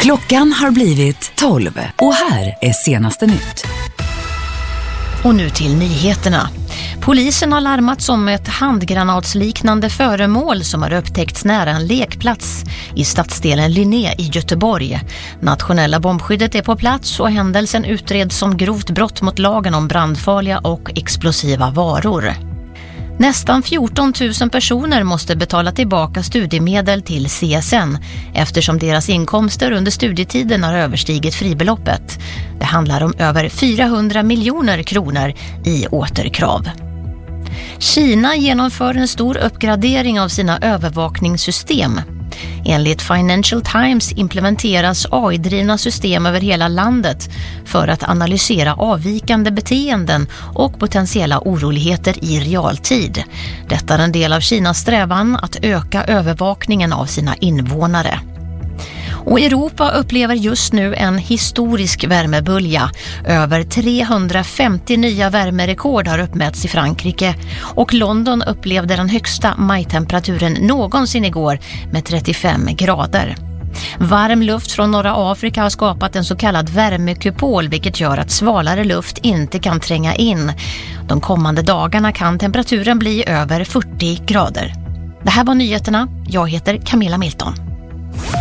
Klockan har blivit 12 och här är senaste nytt. Och nu till nyheterna. Polisen har larmats om ett handgranatsliknande föremål som har upptäckts nära en lekplats i stadsdelen Linné i Göteborg. Nationella bombskyddet är på plats och händelsen utreds som grovt brott mot lagen om brandfarliga och explosiva varor. Nästan 14 000 personer måste betala tillbaka studiemedel till CSN eftersom deras inkomster under studietiden har överstigit fribeloppet. Det handlar om över 400 miljoner kronor i återkrav. Kina genomför en stor uppgradering av sina övervakningssystem. Enligt Financial Times implementeras AI-drivna system över hela landet för att analysera avvikande beteenden och potentiella oroligheter i realtid. Detta är en del av Kinas strävan att öka övervakningen av sina invånare. Och Europa upplever just nu en historisk värmebölja. Över 350 nya värmerekord har uppmätts i Frankrike och London upplevde den högsta majtemperaturen någonsin igår med 35 grader. Varm luft från norra Afrika har skapat en så kallad värmekupol, vilket gör att svalare luft inte kan tränga in. De kommande dagarna kan temperaturen bli över 40 grader. Det här var nyheterna. Jag heter Camilla Milton.